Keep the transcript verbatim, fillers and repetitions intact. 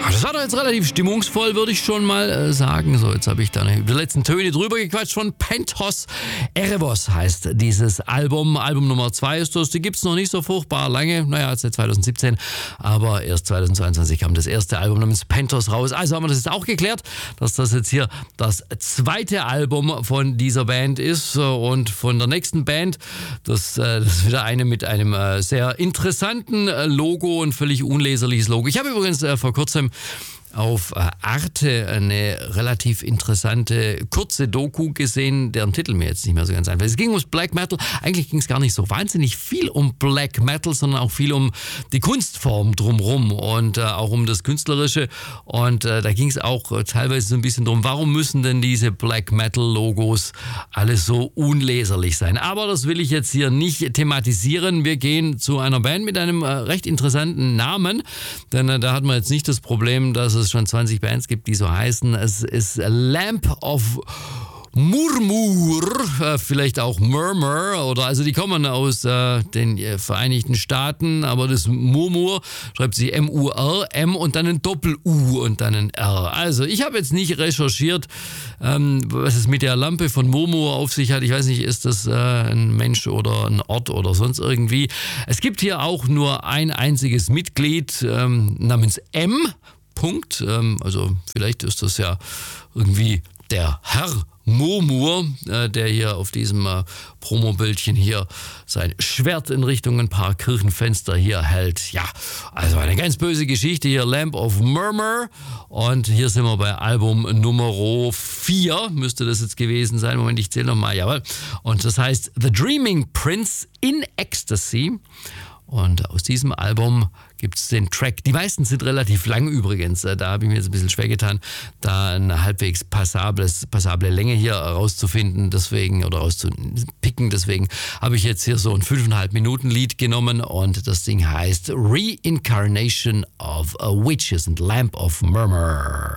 Das war doch jetzt relativ stimmungsvoll, würde ich schon mal äh, sagen. So, jetzt habe ich da die letzten Töne drüber gequatscht von Pentos. Erebos heißt dieses Album. Album Nummer zwei ist das. Die gibt es noch nicht so furchtbar lange. Naja, seit zwanzig siebzehn. Aber erst zwanzig zweiundzwanzig kam das erste Album namens Pentos raus. Also haben wir das jetzt auch geklärt, dass das jetzt hier das zweite Album von dieser Band ist. Und von der nächsten Band, das, äh, das ist wieder eine mit einem äh, sehr interessanten äh, Logo, ein völlig unleserliches Logo. Ich habe übrigens äh, vor kurzem auf Arte eine relativ interessante kurze Doku gesehen, deren Titel mir jetzt nicht mehr so ganz einfällt. Es ging ums Black Metal. Eigentlich ging es gar nicht so wahnsinnig viel um Black Metal, sondern auch viel um die Kunstform drumherum und äh, auch um das Künstlerische. Und äh, da ging es auch äh, teilweise so ein bisschen drum, warum müssen denn diese Black Metal Logos alles so unleserlich sein? Aber das will ich jetzt hier nicht thematisieren. Wir gehen zu einer Band mit einem äh, recht interessanten Namen, denn äh, da hat man jetzt nicht das Problem, dass es schon zwanzig Bands gibt, die so heißen. Es ist Lamp of Murmur, äh, vielleicht auch Murmur, oder also die kommen aus äh, den äh, Vereinigten Staaten, aber das Murmur schreibt sich M U R, M und dann ein Doppel-U und dann ein R. Also ich habe jetzt nicht recherchiert, ähm, was es mit der Lampe von Murmur auf sich hat. Ich weiß nicht, ist das äh, ein Mensch oder ein Ort oder sonst irgendwie. Es gibt hier auch nur ein einziges Mitglied ähm, namens M. Punkt. Also vielleicht ist das ja irgendwie der Herr Murmur, der hier auf diesem Promobildchen hier sein Schwert in Richtung ein paar Kirchenfenster hier hält. Ja, also eine ganz böse Geschichte hier, Lamp of Murmur. Und hier sind wir bei Album Nummer vier, müsste das jetzt gewesen sein. Moment, ich zähle nochmal, jawohl. Und das heißt The Dreaming Prince in Ecstasy. Und aus diesem Album gibt es den Track. Die meisten sind relativ lang übrigens. Da habe ich mir jetzt ein bisschen schwer getan, da eine halbwegs passables, passable Länge hier rauszufinden, deswegen, oder rauszupicken. Deswegen habe ich jetzt hier so ein fünfeinhalb Minuten Lied genommen und das Ding heißt Reincarnation of a Witches and Lamp of Murmur.